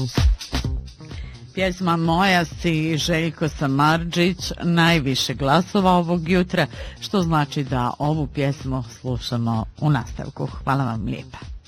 Pjesma Moja si Željko Samardžić najviše glasova ovog jutra, što znači da ovu pjesmu slušamo u nastavku. Hvala vam lijepa.